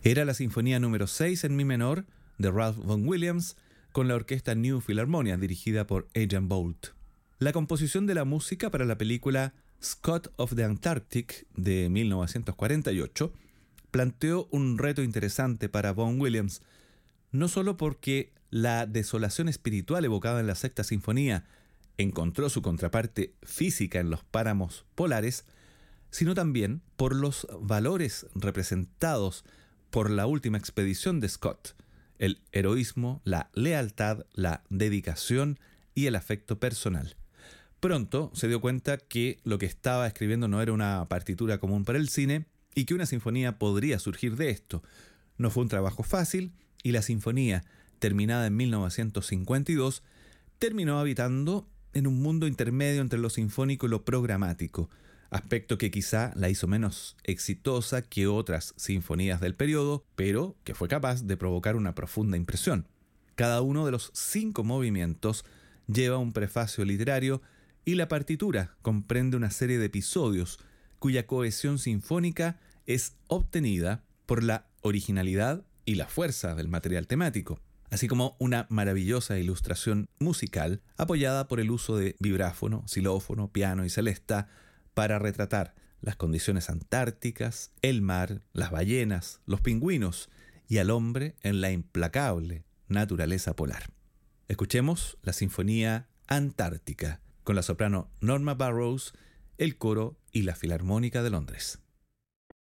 Era la Sinfonía número 6 en mi menor de Ralph Vaughan Williams con la orquesta New Philharmonia dirigida por Adrian Boult. La composición de la música para la película Scott of the Antarctic de 1948 planteó un reto interesante para Vaughan Williams, no solo porque la desolación espiritual evocada en la Sexta Sinfonía encontró su contraparte física en los páramos polares, sino también por los valores representados por la última expedición de Scott: el heroísmo, la lealtad, la dedicación y el afecto personal. Pronto se dio cuenta que lo que estaba escribiendo no era una partitura común para el cine y que una sinfonía podría surgir de esto. No fue un trabajo fácil y la sinfonía, terminada en 1952, terminó habitando en un mundo intermedio entre lo sinfónico y lo programático, aspecto que quizá la hizo menos exitosa que otras sinfonías del periodo, pero que fue capaz de provocar una profunda impresión. Cada uno de los 5 movimientos lleva un prefacio literario y la partitura comprende una serie de episodios cuya cohesión sinfónica es obtenida por la originalidad y la fuerza del material temático, así como una maravillosa ilustración musical apoyada por el uso de vibráfono, xilófono, piano y celesta para retratar las condiciones antárticas, el mar, las ballenas, los pingüinos y al hombre en la implacable naturaleza polar. Escuchemos la Sinfonía Antártica con la soprano Norma Burrows, el coro y la Filarmónica de Londres.